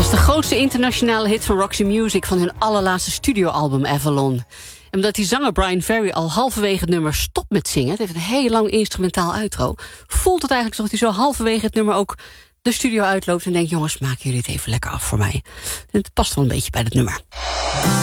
Dat is de grootste internationale hit van Roxy Music van hun allerlaatste studioalbum Avalon. En omdat die zanger Brian Ferry al halverwege het nummer stopt met zingen, het heeft een heel lang instrumentaal outro, voelt het eigenlijk alsof hij zo halverwege het nummer ook de studio uitloopt en denkt: jongens, maken jullie het even lekker af voor mij. En het past wel een beetje bij het nummer.